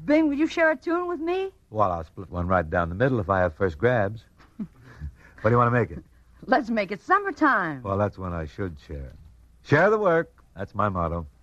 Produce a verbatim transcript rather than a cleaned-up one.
Bing, will you share a tune with me? Well, I'll split one right down the middle if I have first grabs. What do you want to make it? Let's make it summertime. Well, that's when I should share. Share the work. That's my motto.